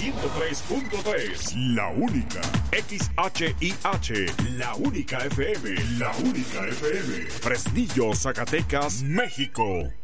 103.3, la única. XHIH, la única FM, la única FM. Fresnillo, Zacatecas, México.